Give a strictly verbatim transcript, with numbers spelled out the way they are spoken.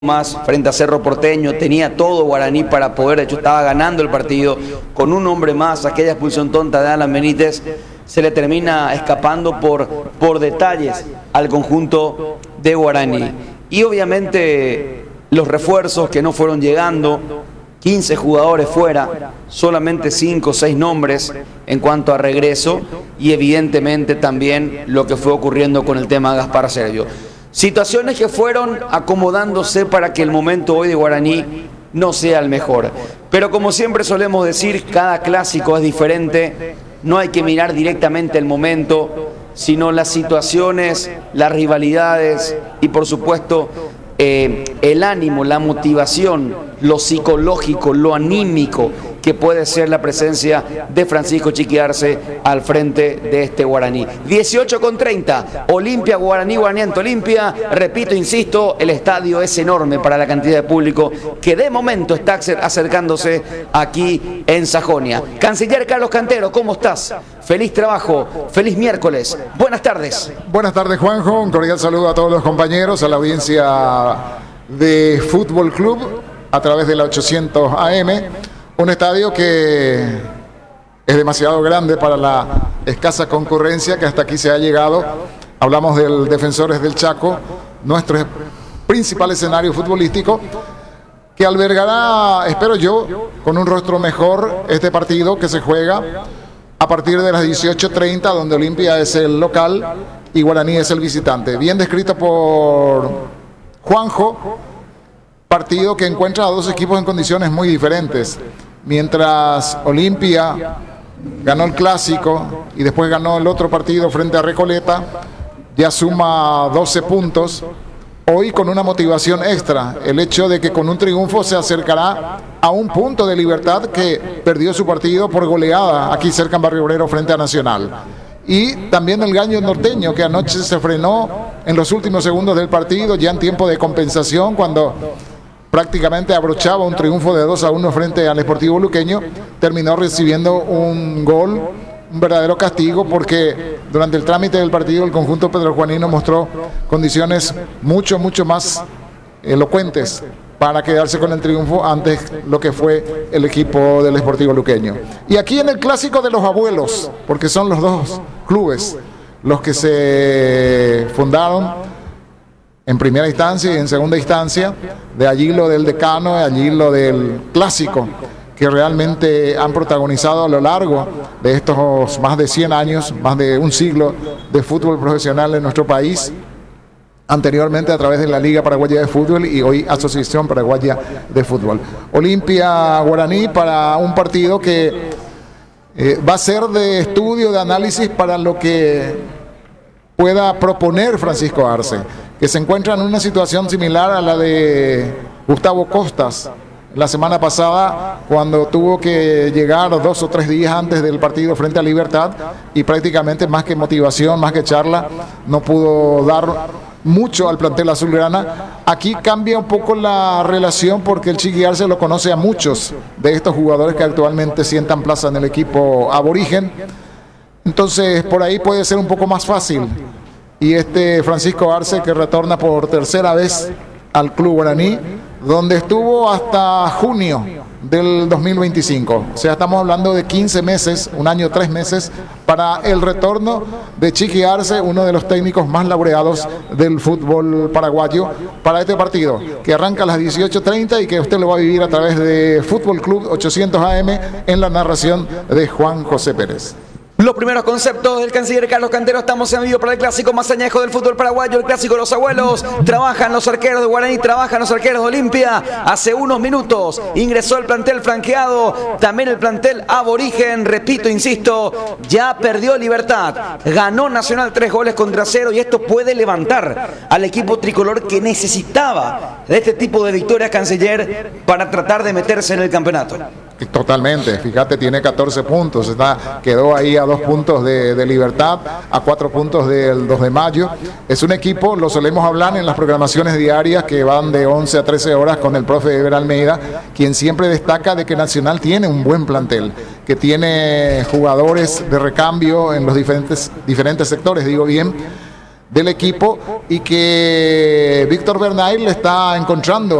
más frente a Cerro Porteño, tenía todo Guaraní para poder, de hecho estaba ganando el partido, con un hombre más, aquella expulsión tonta de Alan Benítez, se le termina escapando por, por detalles al conjunto de Guaraní. Y obviamente los refuerzos que no fueron llegando, quince jugadores fuera, solamente cinco o seis nombres en cuanto a regreso, y evidentemente también lo que fue ocurriendo con el tema de Gaspar Servio. Situaciones que fueron acomodándose para que el momento hoy de Guaraní no sea el mejor. Pero como siempre solemos decir, cada clásico es diferente, no hay que mirar directamente el momento, sino las situaciones, las rivalidades y por supuesto eh, el ánimo, la motivación, lo psicológico, lo anímico que puede ser la presencia de Francisco Chiqui Arce al frente de este Guaraní. dieciocho con treinta, Olimpia, Guaraní, Guaraní ante Olimpia. Repito, insisto, el estadio es enorme para la cantidad de público que de momento está acercándose aquí en Sajonia. Canciller Carlos Cantero, ¿cómo estás? Feliz trabajo, feliz miércoles. Buenas tardes. Buenas tardes, Juanjo. Un cordial saludo a todos los compañeros, a la audiencia de Fútbol Club a través de la ochocientos A M. Un estadio que es demasiado grande para la escasa concurrencia que hasta aquí se ha llegado. Hablamos del Defensores del Chaco, nuestro principal escenario futbolístico, que albergará, espero yo, con un rostro mejor este partido que se juega a partir de las dieciocho treinta, donde Olimpia es el local y Guaraní es el visitante. Bien descrito por Juanjo, partido que encuentra a dos equipos en condiciones muy diferentes. Mientras Olimpia ganó el clásico y después ganó el otro partido frente a Recoleta, ya suma doce puntos, hoy con una motivación extra, el hecho de que con un triunfo se acercará a un punto de Libertad, que perdió su partido por goleada aquí cerca en Barrio Obrero frente a Nacional. Y también el Gallo Norteño, que anoche se frenó en los últimos segundos del partido, ya en tiempo de compensación, cuando prácticamente abrochaba un triunfo de dos a uno frente al Sportivo Luqueño, terminó recibiendo un gol, un verdadero castigo, porque durante el trámite del partido el conjunto pedrojuanino mostró condiciones mucho, mucho más elocuentes para quedarse con el triunfo antes lo que fue el equipo del Sportivo Luqueño. Y aquí en el clásico de los abuelos, porque son los dos clubes los que se fundaron en primera instancia y en segunda instancia, de allí lo del decano, de allí lo del clásico, que realmente han protagonizado a lo largo de estos más de cien años, más de un siglo de fútbol profesional en nuestro país, anteriormente a través de la Liga Paraguaya de Fútbol y hoy Asociación Paraguaya de Fútbol. Olimpia Guaraní para un partido que eh, va a ser de estudio, de análisis para lo que pueda proponer Francisco Arce, que se encuentra en una situación similar a la de Gustavo Costas la semana pasada, cuando tuvo que llegar dos o tres días antes del partido frente a Libertad y prácticamente más que motivación, más que charla, no pudo dar mucho al plantel azulgrana. Aquí cambia un poco la relación porque el Chiqui Arce lo conoce a muchos de estos jugadores que actualmente sientan plaza en el equipo aborigen. Entonces por ahí puede ser un poco más fácil. Y este Francisco Arce, que retorna por tercera vez al Club Guaraní, donde estuvo hasta junio del dos mil veinticinco. O sea, estamos hablando de quince meses, un año, tres meses, para el retorno de Chiqui Arce, uno de los técnicos más laureados del fútbol paraguayo, para este partido, que arranca a las dieciocho treinta y que usted lo va a vivir a través de Fútbol Club ochocientos A M en la narración de Juan José Pérez. Los primeros conceptos del canciller Carlos Cantero. Estamos en vivo para el clásico más añejo del fútbol paraguayo, el clásico de los abuelos. Trabajan los arqueros de Guaraní, trabajan los arqueros de Olimpia. Hace unos minutos ingresó el plantel franqueado, también el plantel aborigen. Repito, insisto, ya perdió Libertad. Ganó Nacional tres goles contra cero y esto puede levantar al equipo tricolor, que necesitaba de este tipo de victorias, canciller, para tratar de meterse en el campeonato. Totalmente, fíjate, tiene catorce puntos, está, quedó ahí a dos puntos de, de Libertad, a cuatro puntos del dos de mayo. Es un equipo, lo solemos hablar en las programaciones diarias que van de once a trece horas con el profe Eber Almeida, quien siempre destaca de que Nacional tiene un buen plantel, que tiene jugadores de recambio en los diferentes, diferentes sectores, digo bien, del equipo y que Víctor Bernay le está encontrando